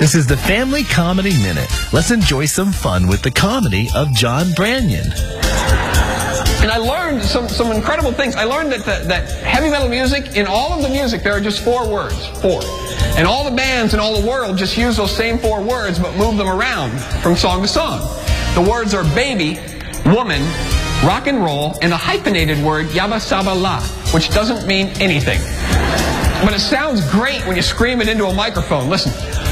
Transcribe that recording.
This is the Family Comedy Minute. Let's enjoy some fun with the comedy of John Branyan. And I learned some incredible things. I learned that heavy metal music, in all of the music, there are just 4 words. 4. And all the bands in all the world just use those same 4 words, but move them around from song to song. The words are baby, woman, rock and roll, and a hyphenated word, yabba saba la, which doesn't mean anything. But it sounds great when you scream it into a microphone. Listen.